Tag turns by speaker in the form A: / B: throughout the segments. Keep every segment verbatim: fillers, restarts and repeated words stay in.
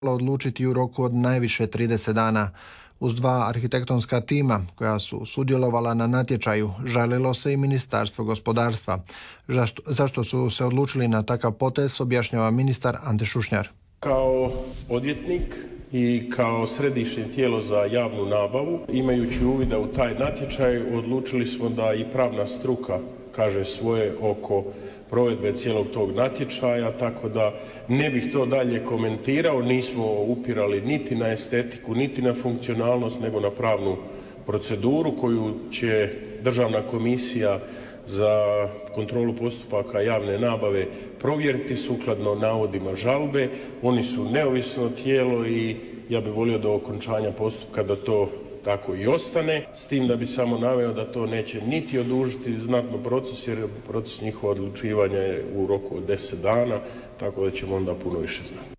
A: odlučiti u roku od najviše trideset dana. Uz dva arhitektonska tima koja su sudjelovala na natječaju žalilo se i Ministarstvo gospodarstva. Zašto, zašto su se odlučili na takav potez, objašnjava ministar Ante Šušnjar.
B: Kao odvjetnik i kao središnje tijelo za javnu nabavu, imajući uvida u taj natječaj, odlučili smo da i pravna struka kaže svoje oko provedbe cijelog tog natječaja, tako da ne bih to dalje komentirao. Nismo upirali niti na estetiku, niti na funkcionalnost, nego na pravnu proceduru koju će Državna komisija za kontrolu postupaka javne nabave provjeriti sukladno navodima žalbe. Oni su neovisno tijelo i ja bih volio do okončanja postupka da to tako i ostane, s tim da bi samo naveo da to neće niti odužiti znatno proces, jer proces njihova odlučivanja je u roku od deset dana, tako da ćemo onda puno više znati.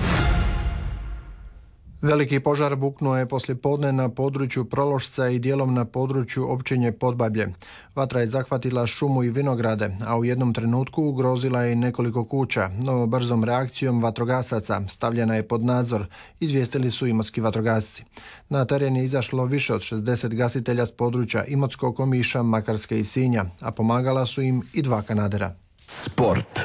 A: Veliki požar buknuo je poslijepodne na području Prološca i dijelom na području općine Podbablje. Vatra je zahvatila šumu i vinograde, a u jednom trenutku ugrozila je nekoliko kuća, no brzom reakcijom vatrogasaca stavljena je pod nadzor, izvijestili su imotski vatrogasci. Na teren je izašlo više od šezdeset gasitelja s područja Imotskog, Omiša, Makarske i Sinja, a pomagala su im i dva kanadera.
C: Sport.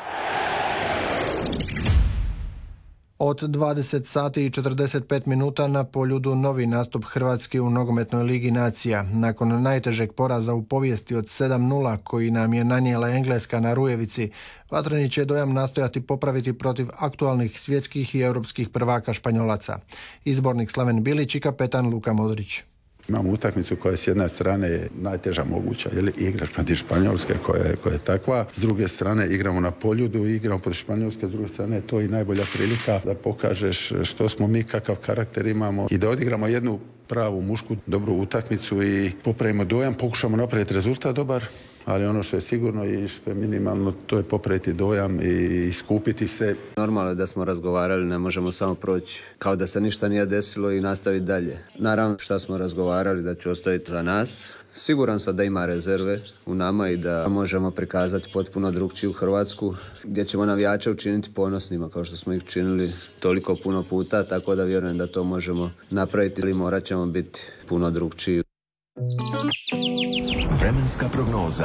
A: Od dvadeset sati i četrdeset pet minuta na Poljudu novi nastup Hrvatske u nogometnoj ligi nacija. Nakon najtežeg poraza u povijesti od sedam nula koji nam je nanijela Engleska na Rujevici, Vatreni će dojam nastojati popraviti protiv aktualnih svjetskih i europskih prvaka Španjolaca. Izbornik Slaven Bilić i kapetan Luka Modrić.
D: Imamo utakmicu koja je s jedne strane najteža moguća, jer igraš protiv Španjolske koja je, koja je takva. S druge strane igramo na Poljudu, igramo protiv Španjolske, s druge strane to je i najbolja prilika da pokažeš što smo mi, kakav karakter imamo i da odigramo jednu pravu mušku, dobru utakmicu i popravimo dojam, pokušamo napraviti rezultat dobar. Ali ono što je sigurno i što je minimalno, to je popraviti dojam i iskupiti se.
E: Normalno je da smo razgovarali, ne možemo samo proći kao da se ništa nije desilo i nastaviti dalje. Naravno što smo razgovarali da će ostaviti za nas. Siguran sam da ima rezerve u nama i da možemo prikazati potpuno drugčiju Hrvatsku, gdje ćemo navijače učiniti ponosnima kao što smo ih činili toliko puno puta, tako da vjerujem da to možemo napraviti ili morat ćemo biti puno drugčiji.
C: Vremenska prognoza.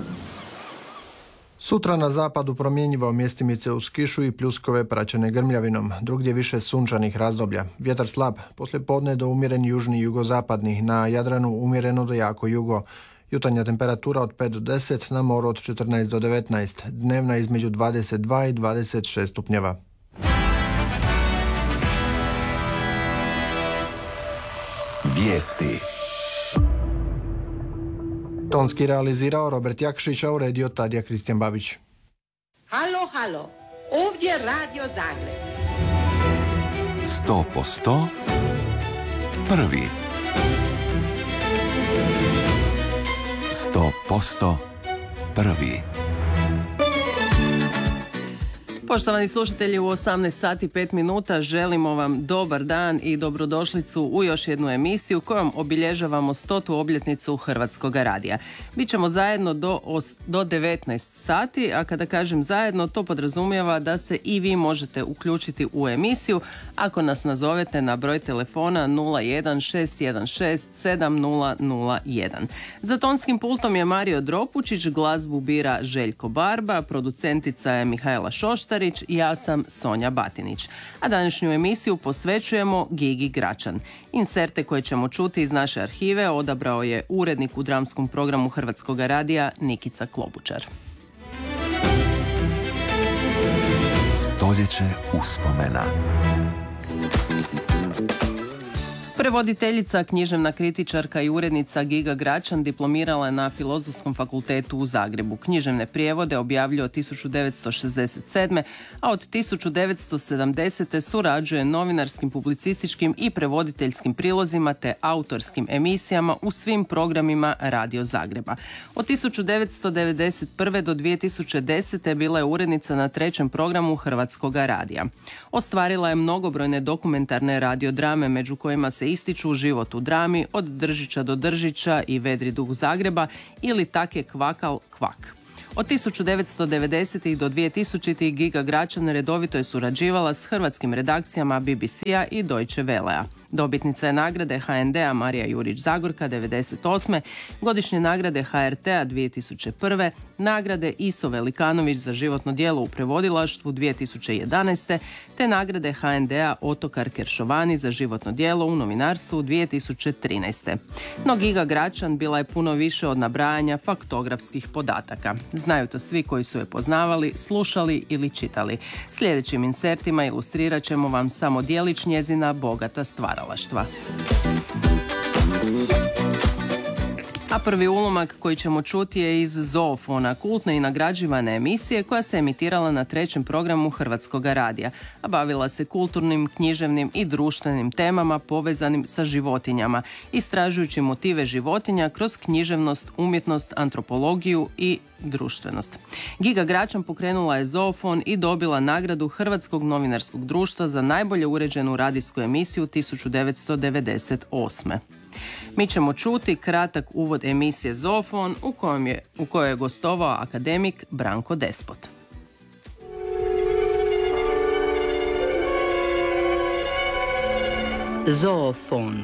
A: Sutra na zapadu promjenjivo, mjestimice uz kišu i pljuskove praćene grmljavinom, drugdje više sunčanih razdoblja. Vjetar slab, poslijepodne do umjeren južni i jugozapadni, na Jadranu umjereno do jako jugo. Jutarnja temperatura od pet do deset, na moru od četrnaest do devetnaest, dnevna između dvadeset dva i dvadeset šest stupnjeva.
C: Vijesti.
A: Tonski realizirao Robert Jakšić, a uredio Tadija Kristijan Babić.
F: Halo, halo, ovdje Radio Zagreb.
C: Sto posto prvi. Sto posto prvi.
G: Poštovani slušatelji, u osamnaest sati pet minuta želimo vam dobar dan i dobrodošlicu u još jednu emisiju kojom obilježavamo stotu obljetnicu Hrvatskog radija. Bićemo zajedno do, os, do devetnaest sati, a kada kažem zajedno, to podrazumijeva da se i vi možete uključiti u emisiju ako nas nazovete na broj telefona nula jedan šest jedan šest sedam nula nula jedan. Za tonskim pultom je Mario Dropučić, glazbu bira Željko Barba, producentica je Mihajla Šoštarić, ja sam Sonja Batinić. A današnju emisiju posvećujemo Gigi Gračan. Inserte koje ćemo čuti iz naše arhive odabrao je urednik u dramskom programu Hrvatskog radija Nikica Klobučar.
C: Stoljeće uspomena.
G: Prevoditeljica, književna kritičarka i urednica Giga Gračan diplomirala je na Filozofskom fakultetu u Zagrebu. Književne prijevode objavljuje od tisuću devetsto šezdeset sedme. a od tisuću devetsto sedamdesete. surađuje novinarskim, publicističkim i prevoditeljskim prilozima te autorskim emisijama u svim programima Radio Zagreba. Od tisuću devetsto devedeset prve. do dvije tisuće desete. bila je urednica na trećem programu Hrvatskog radija. Ostvarila je mnogobrojne dokumentarne radiodrame, među kojima se ističu Život u drami, Od Držića do Držića i Vedri duh Zagreba ili Tak je kvakal kvak. Od tisuću devetsto devedesetih do dvije tisućitih Giga Gračan redovito je surađivala s hrvatskim redakcijama B B C-a i Deutsche Wellea. Dobitnica je nagrade H N D-a Marija Jurić Zagorka devedeset osme, godišnje nagrade H R T-a dvije tisuće prve, nagrade Iso Velikanović za životno djelo u prevodilaštvu dvije tisuće jedanaeste, te nagrade H N D-a Otokar Keršovani za životno djelo u novinarstvu dvije tisuće trinaeste. No Giga Gračan bila je puno više od nabrajanja faktografskih podataka. Znaju to svi koji su je poznavali, slušali ili čitali. Sljedećim insertima ilustrirat ćemo vam samo djelić njezina bogata stvaralaštva. A prvi ulomak koji ćemo čuti je iz Zoofona, kultne i nagrađivane emisije koja se emitirala na trećem programu Hrvatskoga radija, a bavila se kulturnim, književnim i društvenim temama povezanim sa životinjama, istražujući motive životinja kroz književnost, umjetnost, antropologiju i društvenost. Giga Gračan pokrenula je Zoofon i dobila nagradu Hrvatskog novinarskog društva za najbolje uređenu radijsku emisiju tisuću devetsto devedeset osme. Mi ćemo čuti kratak uvod emisije Zoofon u, kojem je, u kojoj je gostovao akademik Branko Despot.
H: Zoofon.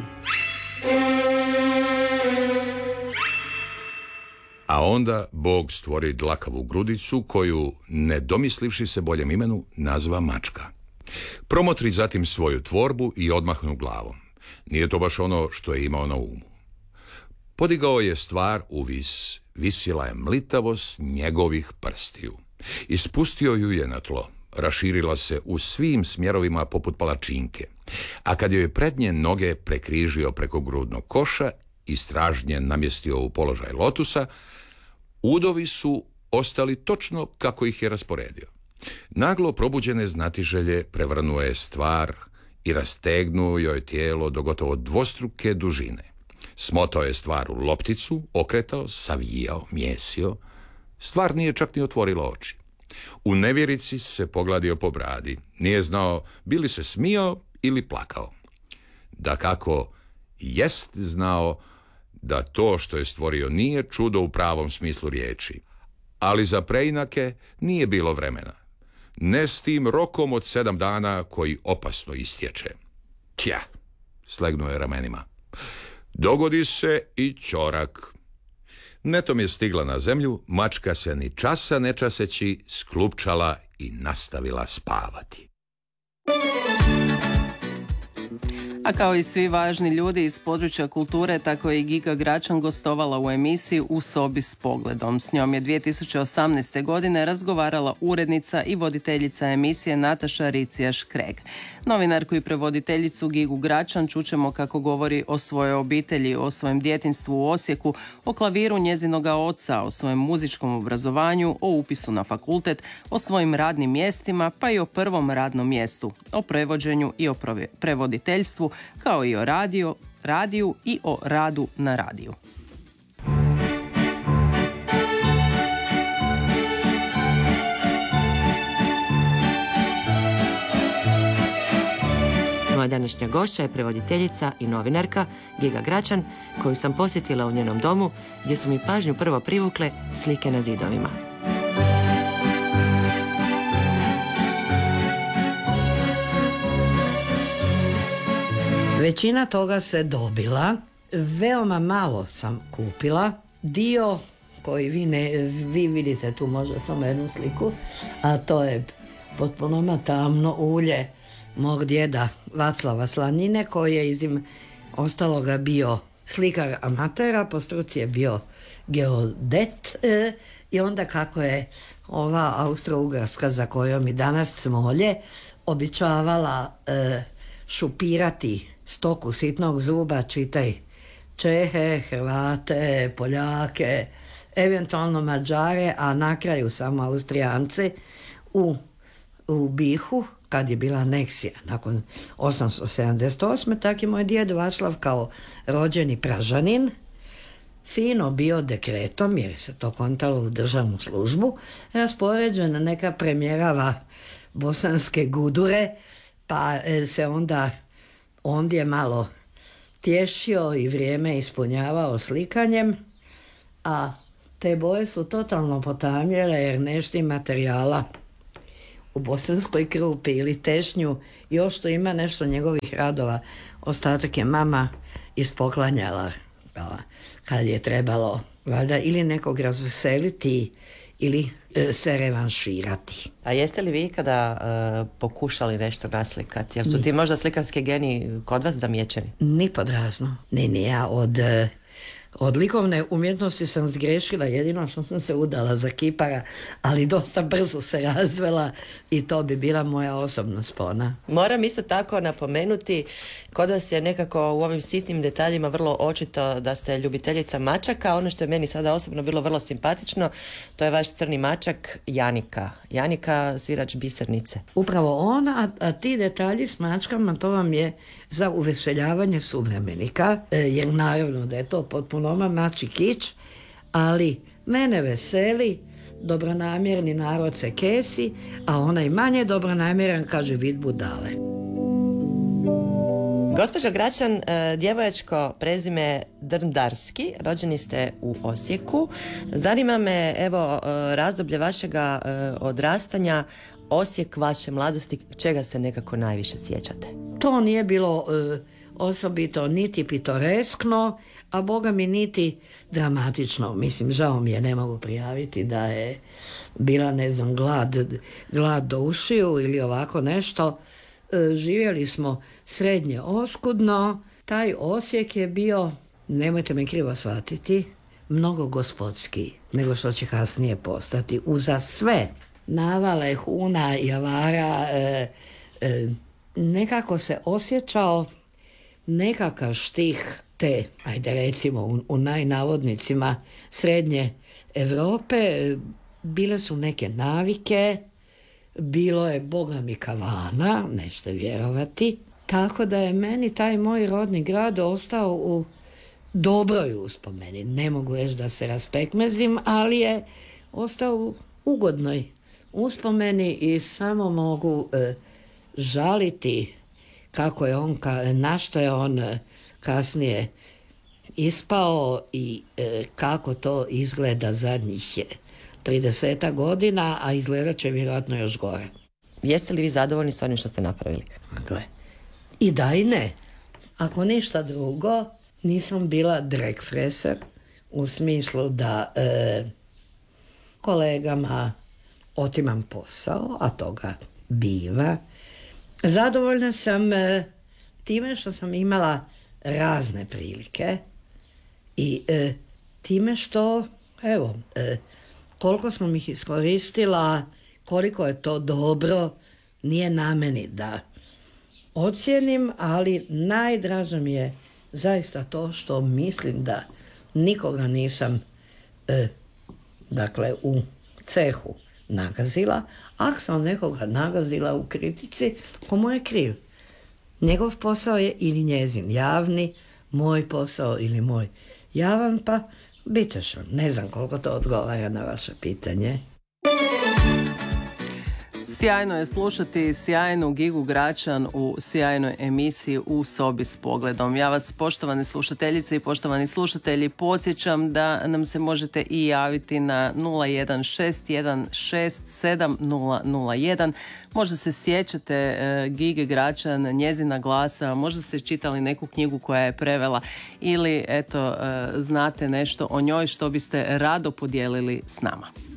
I: A onda Bog stvori dlakavu grudicu koju, ne domislivši se boljem imenu, nazva mačka. Promotri zatim svoju tvorbu i odmahnu glavom. Nije to baš ono što je imao na umu. Podigao je stvar u vis, visjela je mlitavost njegovih prstiju. Ispustio ju je na tlo, raširila se u svim smjerovima poput palačinke, a kad joj je prednje noge prekrižio preko grudnog koša i stražnje namjestio u položaj lotusa, udovi su ostali točno kako ih je rasporedio. Naglo probuđene znatiželje prevrnuo je stvar i rastegnuo joj tijelo do gotovo dvostruke dužine. Smotao je stvar u lopticu, okretao, savijao, mjesio. Stvar nije čak ni otvorila oči. U nevjerici se pogladio po bradi. Nije znao bi li se smijao ili plakao. Dakako, jest znao da to što je stvorio nije čudo u pravom smislu riječi. Ali za preinake nije bilo vremena. Ne s tim rokom od sedam dana koji opasno istječe. Tja, slegnuo je ramenima. Dogodi se i ćorak. Netom je stigla na zemlju, mačka se ni časa ne časeći sklupčala i nastavila spavati.
G: A kao i svi važni ljudi iz područja kulture, tako je i Giga Gračan gostovala u emisiji U sobi s pogledom. S njom je dvije tisuće osamnaeste. godine razgovarala urednica i voditeljica emisije Nataša Ricijaš-Kreg. Novinarku i prevoditeljicu Gigu Gračan čućemo kako govori o svojoj obitelji, o svojem djetinjstvu u Osijeku, o klaviru njezinoga oca, o svojem muzičkom obrazovanju, o upisu na fakultet, o svojim radnim mjestima, pa i o prvom radnom mjestu, o prevođenju i o prevoditeljstvu, kao i o radio, radiju i o radu na radiju.
H: Moja današnja gošća je prevoditeljica i novinarka Giga Gračan, koju sam posjetila u njenom domu, gdje su mi pažnju prvo privukle slike na zidovima.
J: Većina toga se dobila, veoma malo sam kupila. Dio koji vi, ne, vi vidite, tu možda samo jednu sliku, a to je potpuno tamno ulje mog djeda Vaclava Slanine, koji je izim ostaloga bio slikar amatera, po struci je bio geodet, e, i onda kako je ova Austro-Ugarska, za kojom i danas smolje, običavala e, šupirati stoku sitnog zuba, čitaj Čehe, Hrvate, Poljake, eventualno Mađare, a na kraju samo Austrijance u, u Bihu, kad je bila aneksija nakon osamsto sedamdeset osme. Tako je moj djed Vaclav kao rođeni Pražanin fino bio dekretom, jer se to kontalo u državnu službu, raspoređena neka premjerava bosanske gudure, pa se onda ondje malo tješio i vrijeme ispunjavao slikanjem, a te boje su totalno potamljene jer nešto materijala u bosanskoj krupi ili tešnju, još što ima nešto njegovih radova. Ostatak je mama ispoklanjala kad je trebalo valjda ili nekog razveseliti ili e, se revanširati.
H: A jeste li vi ikada e, pokušali nešto naslikati? Jer su Ni. ti možda slikarski geni kod vas zamijećeni?
J: Ni podrazno. Ne, ne, ja od... E, Od likovne umjetnosti sam zgrešila, jedino što sam se udala za kipara, ali dosta brzo se razvela i to bi bila moja osobna spona.
H: Moram isto tako napomenuti, kod vas je nekako u ovim sitnim detaljima vrlo očito da ste ljubiteljica mačaka. Ono što je meni sada osobno bilo vrlo simpatično, to je vaš crni mačak Janika. Janika, svirač bisernice.
J: Upravo ona, a, a ti detalji s mačkama, to vam je za uveseljavanje suvremenika, e, jer naravno da je to potpuno mači kič, ali mene veseli, dobronamjerni narod se kesi, a onaj manje dobronamjeran kaže vid budale.
H: Gospođo Gračan, djevojačko prezime Drndarski, rođeni ste u Osijeku. Zanima me, evo, razdoblje vašega odrastanja, Osijek vaše mladosti, čega se nekako najviše sjećate?
J: To nije bilo e, osobito niti pitoreskno, a boga mi niti dramatično. Mislim, žao mi je, ne mogu prijaviti da je bila, ne znam, glad, glad do ušiju ili ovako nešto. E, živjeli smo srednje oskudno. Taj Osijek je bio, nemojte me krivo shvatiti, mnogo gospodski nego što će kasnije postati. Uza sve navale, huna, javara, e, e, nekako se osjećao nekakav štih te, ajde recimo u, u najnavodnicima srednje Europe. Bile su neke navike, bilo je boga mi kavana, nešte vjerovati, tako da je meni taj moj rodni grad ostao u dobroj uspomeni. Ne mogu reći da se raspekmezim, ali je ostao u ugodnoj uspomeni i samo mogu e, žaliti kako je on, ka, na što je on e, kasnije ispao i e, kako to izgleda zadnjih trideset godina, a izgledat će vjerojatno još gore.
H: Jeste li vi zadovoljni s onim što ste napravili?
J: Gle, i da i ne. Ako ništa drugo, nisam bila drekfreser u smislu da e, kolegama otimam posao, a toga biva. Zadovoljna sam e, time što sam imala razne prilike i e, time što, evo, e, koliko sam ih iskoristila, koliko je to dobro, nije na meni da ocijenim, ali najdraže mi je zaista to što mislim da nikoga nisam e, dakle u cehu nagazila, a sam nekoga nagazila u kritici, komu je kriv. Njegov posao je ili njezin javni, moj posao ili moj javan, pa bitešan. Ne znam koliko to odgovara na vaše pitanje.
G: Sjajno je slušati sjajnu Gigu Gračan u sjajnoj emisiji U sobi s pogledom. Ja vas, poštovane slušateljice i poštovani slušatelji, podsjećam da nam se možete i javiti na nula jedan šest jedan šest sedam nula nula jedan. Možda se sjećate e, Gige Gračan, njezina glasa, možda ste čitali neku knjigu koja je prevela ili eto e, znate nešto o njoj što biste rado podijelili s nama.